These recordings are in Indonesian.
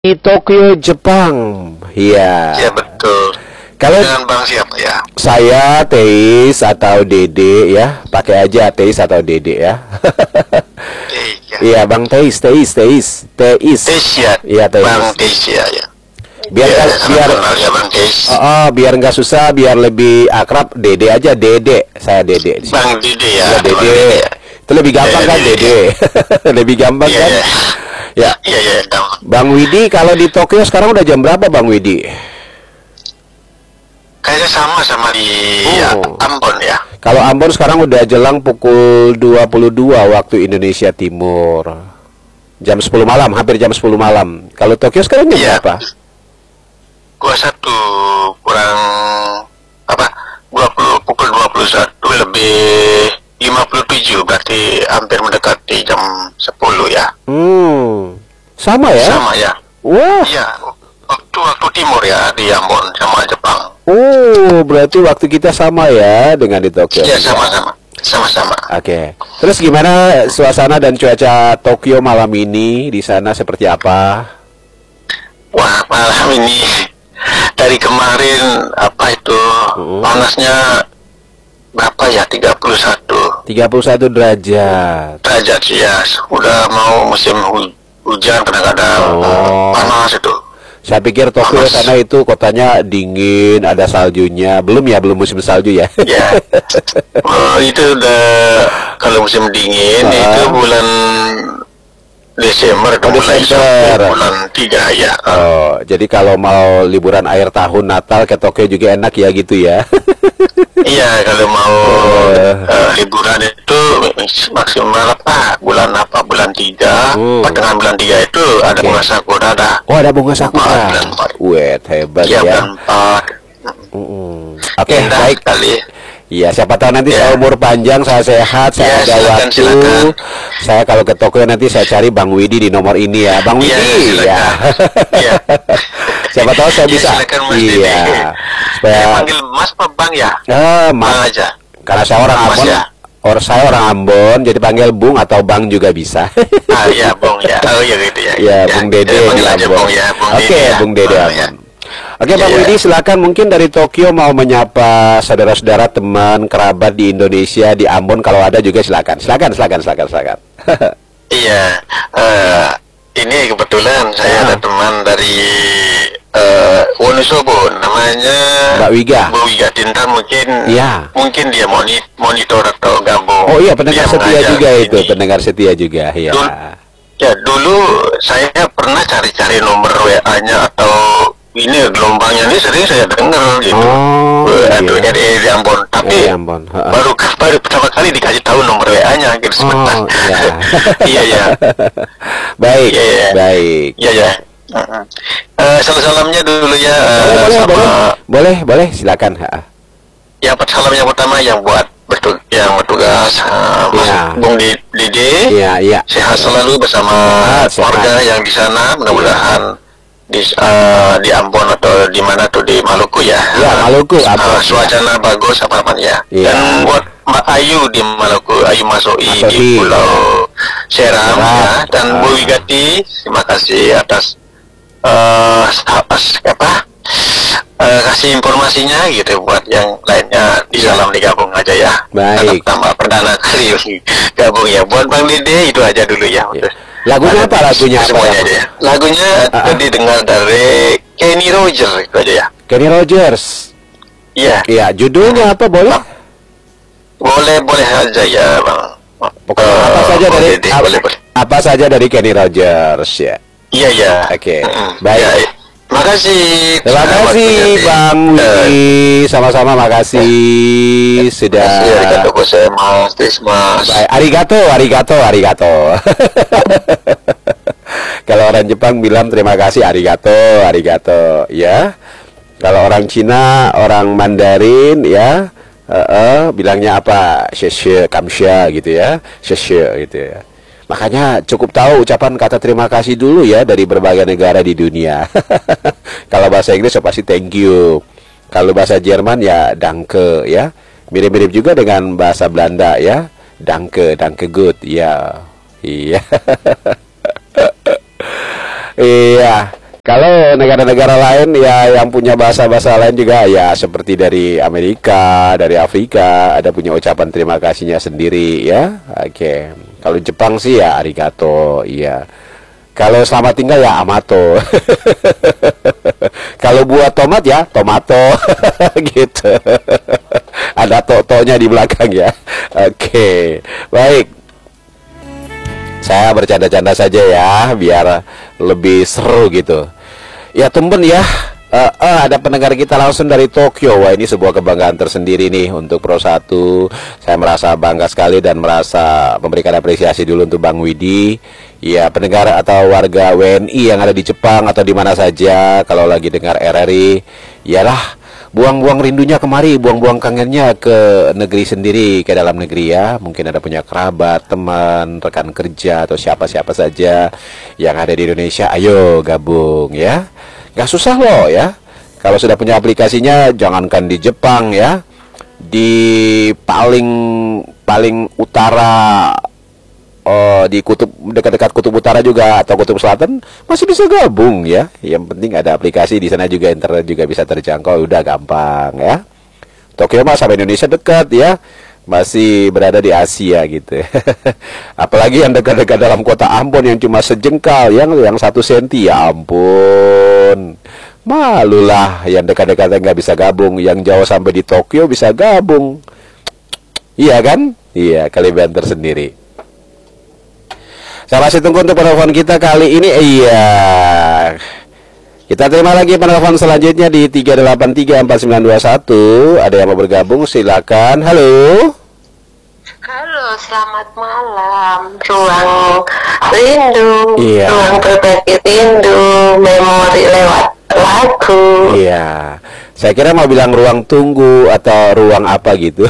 Di Tokyo, Jepang. Iya. Ya betul. Kalau Dengan Bang siapa ya? saya Teis atau Dede ya, pakai aja Teis atau Dede ya. Ya. Iya, Bang Teis. Teis ya. Iya, Teis. Bang Teis ya. Biar ya, biar kenal ya Bang Teis. biar nggak susah, biar lebih akrab, Dede aja, Dede. Saya Dede. Bang Dede ya. Ya, Dede. Itu lebih gampang kan, Dede. Lebih gampang kan? Ya. Iya. Bang Widi, kalau di Tokyo sekarang udah jam berapa, Bang Widi? Kayaknya sama di Ambon ya. Kalau Ambon sekarang udah jelang pukul 22 waktu Indonesia Timur. Jam 10 malam, hampir jam 10 malam. Kalau Tokyo sekarang jam berapa? 21 kurang apa? 20 pukul 21 lebih 57, berarti hampir mendekati jam 10 ya. Sama ya? Sama ya. Wah. Iya, waktu timur ya di Ambon sama Jepang. Oh, berarti waktu kita sama ya dengan di Tokyo. Iya, sama-sama. Oke. Terus gimana suasana dan cuaca Tokyo malam ini di sana seperti apa? Wah, malam ini dari kemarin apa itu panasnya berapa ya? 31 derajat. derajat ya. Udah mau musim hujan, kadang-kadang panas itu. Saya pikir Tokyo sana itu kotanya dingin, ada saljunya. Belum musim salju ya? Ya. Itu udah kalau musim dingin itu bulan Desember, bulan 3 ya. Jadi kalau mau liburan akhir tahun Natal ke Tokyo juga enak ya gitu ya? Iya, kalau mau liburan itu maksimal bulan 3, pertengahan bulan 3 itu ada bunga sakura ada. Oh, ada bunga sakura. Wet, hebat ya. Bulan 4. Oke, baik kali. Iya, siapa tahu nanti saya umur panjang, saya sehat, saya ada waktu. Silakan. Saya kalau ke Tokyo nanti saya cari Bang Widi di nomor ini ya, Bang Widi. Iya. Siapa tahu saya bisa. Iya. Supaya panggil Mas apa Bang ya? Mas aja. Karena saya orang Ambon. Ya? Saya orang Ambon, jadi panggil Bung atau Bang juga bisa. Iya, Bung ya. Oh ya gitu ya. Iya, Bung Dede panggil aja Ambon. Bung ya, Oke, Bung Dede Ambon. Oke, Bang Widi, silakan mungkin dari Tokyo mau menyapa saudara-saudara, teman, kerabat di Indonesia, di Ambon kalau ada juga silakan. Silakan. Iya, ini kebetulan saya ada teman dari Wonosobo, namanya Mbak Wiga. Bu Wiga Tinta, mungkin dia monitor atau gabung. Oh iya, pendengar dia setia juga ini. itu, pendengar setia juga, ya. Dulu saya pernah cari-cari nomor WA-nya atau ini gelombangnya ini sering saya dengar gitu. Di Ambon, tapi baru pertama kali dikasih tahu nomor WA-nya gitu sebentar. Iya. Baik. Iya. Salam-salamnya dulu ya. Boleh, silakan. Ya, salam yang pertama yang buat bertugas Bung Dede. Iya. Sehat selalu bersama keluarga yang di sana, mudah-mudahan di Ambon atau di mana tuh, di Maluku ya. Ya, Maluku. Suasana bagus apa ya. Dan buat Mbak Ayu di Maluku, Ayu Masoi di Pulau Seram ya. Dan Bu Wigati, terima kasih atas kasih informasinya gitu. Buat yang lainnya di salam digabung aja ya. Baik. Tambah perdana kali gabung ya. Buat Bang Dede itu aja dulu ya. Lagunya apa? Semuanya aja ya. Lagunya tadi dengar dari Kenny Rogers itu aja ya. Kenny Rogers. Iya. Iya, judulnya apa boleh? Boleh aja ya, Bang. Pokoknya apa saja dari Kenny Rogers ya. Iya. Oke. Baik. Ya, makasih. Terima kasih Bang Widi. Sama-sama makasih sudah. Arigato gozaimasu. Baik, arigato. Kalau orang Jepang bilang terima kasih arigato ya. Kalau orang Cina, orang Mandarin ya, bilangnya apa? Sheshe, kamsha gitu ya. Sheshe gitu ya. Makanya cukup tahu ucapan kata terima kasih dulu ya dari berbagai negara di dunia. Kalau bahasa Inggris pasti thank you. Kalau bahasa Jerman ya danke ya. Mirip-mirip juga dengan bahasa Belanda ya. Danke good ya. Iya. Iya. Kalau negara-negara lain ya yang punya bahasa-bahasa lain juga ya seperti dari Amerika, dari Afrika ada punya ucapan terima kasihnya sendiri ya. Oke. Kalau Jepang sih ya arigato, iya. Kalau selamat tinggal ya amato. Kalau buat tomat ya tomato gitu. Ada to-tonya di belakang ya. Oke. Baik. Saya bercanda-canda saja ya biar lebih seru gitu. Ya tumben ya. Ada pendengar kita langsung dari Tokyo. Wah, ini sebuah kebanggaan tersendiri nih untuk Pro 1. Saya merasa bangga sekali dan merasa memberikan apresiasi dulu untuk Bang Widi. Ya, pendengar atau warga WNI yang ada di Jepang atau di mana saja kalau lagi dengar RRI, yalah, buang-buang rindunya kemari, buang-buang kangennya ke negeri sendiri, ke dalam negeri ya. Mungkin ada punya kerabat, teman, rekan kerja atau siapa-siapa saja yang ada di Indonesia. Ayo gabung ya. Gak susah loh ya. Kalau sudah punya aplikasinya, jangankan di Jepang ya, di paling utara, di kutub dekat-dekat kutub utara juga atau kutub selatan masih bisa gabung ya. Yang penting ada aplikasi di sana juga, internet juga bisa terjangkau, udah gampang ya. Tokyo mah sampai Indonesia dekat ya. Masih berada di Asia gitu. Apalagi yang dekat-dekat dalam kota Ambon yang cuma sejengkal, yang 1 senti, ya ampun. Malulah yang dekat-dekatnya nggak bisa gabung, yang jauh sampai di Tokyo bisa gabung. Iya kan? Iya, kelebihan tersendiri. Saya masih tunggu untuk penelpon kita kali ini. Iya. Kita terima lagi penelpon selanjutnya di 3834921. Ada yang mau bergabung, silakan. Halo. Halo, selamat malam. Ruang rindu, iya. Ruang berbagi rindu, memori lewat lagu. Iya. Saya kira mau bilang ruang tunggu atau ruang apa gitu.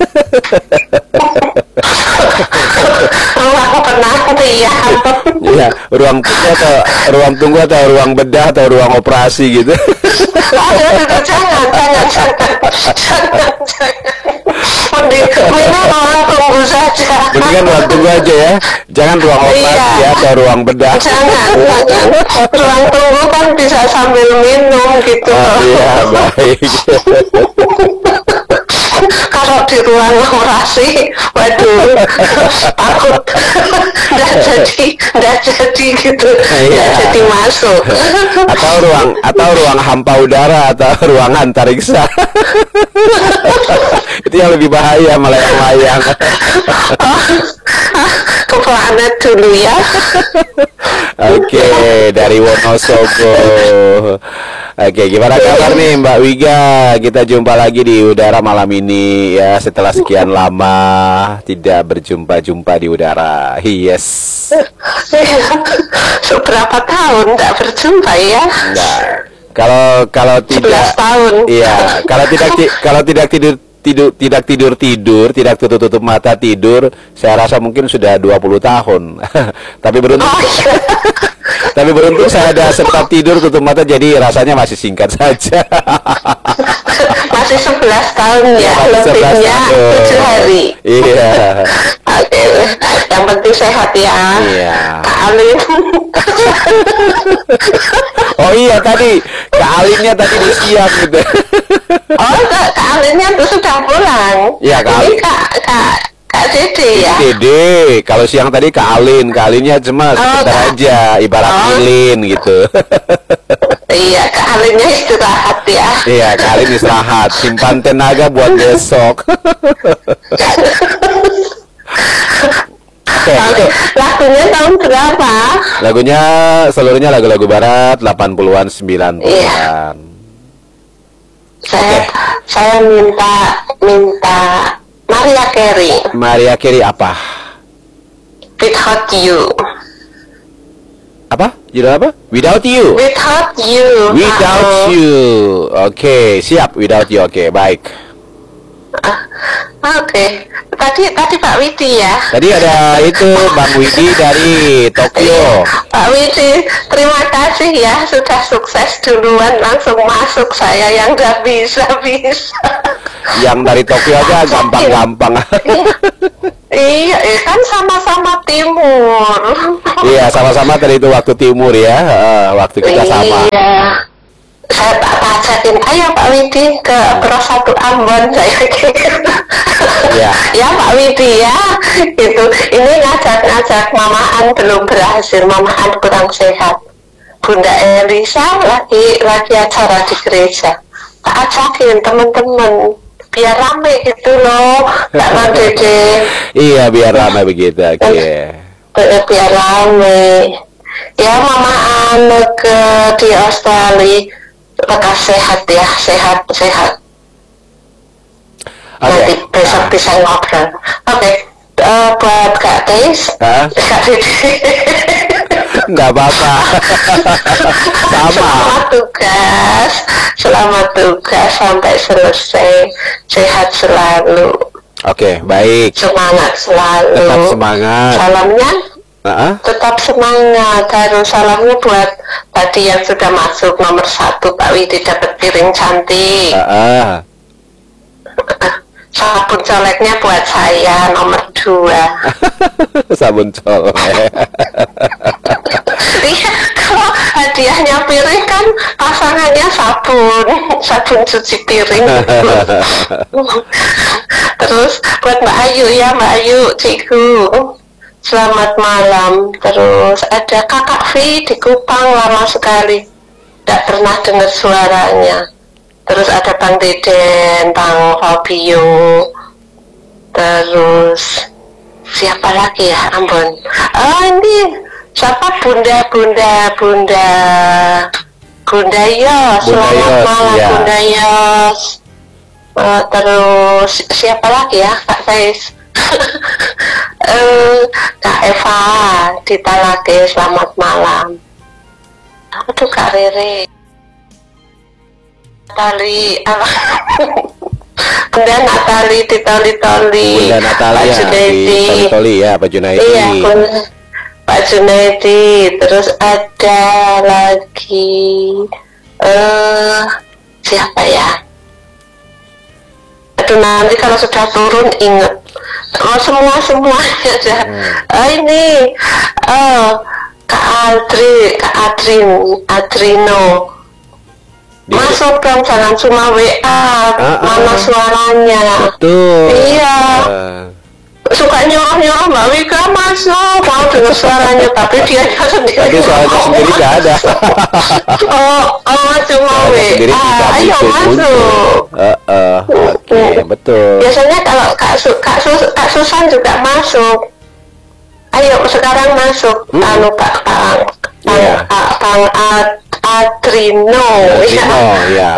Ruang penantian. Iya, ruang tunggu atau ruang bedah atau ruang operasi gitu. Aduh, jangan. Mendingan ruang tunggu saja. Mendingan ruang tunggu aja ya. Jangan ruang operasi ya, atau ruang bedah. Jangan. Ruang tunggu kan bisa sambil minum gitu. Oh, iya, baik. Kalau di ruang operasi, waduh, takut nggak jadi gitu, nggak jadi masuk. Atau ruang hampa udara atau ruang antariksa. Itu yang lebih bahaya, melayang-layang. Ke planet dulu ya. Oke, dari Wonosobo. Oke, gimana kabar nih Mbak Wiga? Kita jumpa lagi di udara malam ini ya, setelah sekian lama tidak berjumpa-jumpa di udara. Yes. Seberapa tahun tidak berjumpa ya? Enggak. Kalau tidak 11 tahun. Iya, kalau tidak tidur, tidak tutup mata tidur, saya rasa mungkin sudah 20 tahun. Tapi beruntung saya ada sempat tidur tutup mata, jadi rasanya masih singkat saja. Masih 11 tahun ya, lebihnya 7 hari. Iya. Oke, yang penting sehat ya. Iya. Kak Alin. Oh iya, tadi Kak Alinnya tadi di siang gitu. Oh, Kak Alinnya tuh sudah pulang. Iya, Kak Alin. Ini Kak Dede ya. Dede, kalau siang tadi Kak Alinnya cuma sebentar aja, ibarat lilin gitu. Iya, Kak Alinnya istirahat ya. Iya, Kak Alin istirahat, simpan tenaga buat besok. Oke. Lagunya tahun berapa? Lagunya seluruhnya lagu-lagu barat 80-an 90-an. Iya. Saya minta Mariah Carey. Mariah Carey apa? Without You. Apa? Judul apa? Without You. Without You. Without You. Oke, siap. Without You. Oke, baik. Oke. Tadi Pak Widi ya. Tadi ada itu Bang Widi dari Tokyo. Pak Widi, terima kasih ya sudah sukses duluan, langsung masuk saya yang nggak bisa. Yang dari Tokyo aja gampang-gampang. Iya, kan sama-sama timur. Iya, sama-sama tadi itu waktu timur ya, waktu kita sama. Iya, saya tak ajakin, ayo Pak Widi ke Pro 1 Ambon, saya Ya. ya Pak Widi ya, itu ini ngajak-ngajak Mamaan belum berhasil, Mamaan kurang sehat. Bunda Elisa lagi acara di gereja, tak ajakin teman-teman biar rame gitu loh, Kak Bang Dede. Iya, biar ramai begitu, oke. Biar rame. Ya Mama Ane di Australia, lekas sehat ya, sehat. Nanti besok bisa ngobrol. Oke. Buat Kak Tis, Kak Dede. Nggak apa-apa. Sama. Selamat tugas sampai selesai, sehat selalu. Oke, baik. Semangat selalu. Tetap semangat. Salamnya tetap semangat. Harus salamnya buat tadi yang sudah masuk nomor 1, Pak Widi dapat piring cantik. Sabun coleknya buat saya nomor 2. Sabun colek. Iya, kalau hadiahnya piring kan pasangannya sabun cuci piring. Terus buat Mbak Ayu ya, Mbak Ayu, Ciku, selamat malam. Terus ada Kakak V di Kupang, lama sekali tidak pernah dengar suaranya. Terus ada Bang Deden, Bang Fabio, terus siapa lagi ya, Ambon? Ini siapa? Bunda Yos, selamat malam ya. Bunda Yos. Terus siapa lagi ya, Kak Faiz? Kak Eva di Talake, selamat malam. Aduh, Kak Rere, Natali, Bunda Natali di Toli-Toli. Bunda Natali ya, di Toli-Toli ya, Pak Junaidi. Iya, Pak Junaidi. Terus ada lagi siapa ya? Aduh, nanti kalau sudah turun inget. Semuanya ada. Ini Kak Adrino. Masuk dong, jangan cuma WA. Mana suaranya? Betul. Iya. Suka nyuruh Mbak Wika masuk, mau dengar suaranya, tapi dia sendiri. Tapi suaranya sendiri nggak ada. Cuma WA. Ayo masuk. Oke, betul. Biasanya kalau Kak Susan juga masuk. Ayo sekarang masuk. Bang Adrino, ya.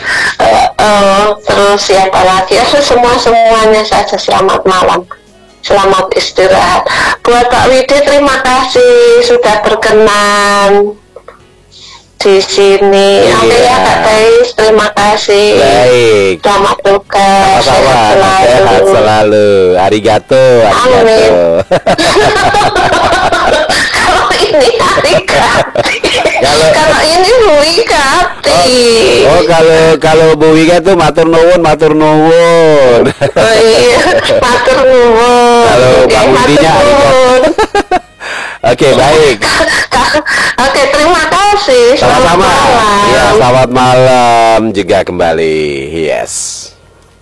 Terus siapa lagi? Semuanya saja selamat malam, selamat istirahat. Buat Pak Widi, terima kasih sudah berkenan di sini. Oke ya Kak Tais, terima kasih. Baik. Selamat tugas. Sehat selalu. Arigato. Amin. Kalau ini Arigati. Kalau ini Bu Wikati. Kalau Bu Wika tuh matur nuwun. Iya, matur nuwun. Kalau Bang Budinya arigato. Oke, baik. Oke, terima kasih. Sama-sama. Ya, selamat malam juga kembali. Yes.